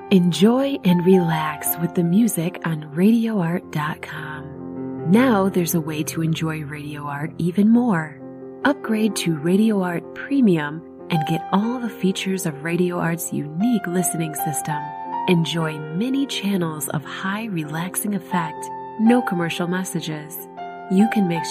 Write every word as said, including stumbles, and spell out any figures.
Enjoy and relax with the music on radio art dot com. Now there's a way to enjoy Radio Art even more. Upgrade to Radio Art Premium and get all the features of Radio Art's unique listening system. Enjoy many channels of high relaxing effect, no commercial messages. You can mix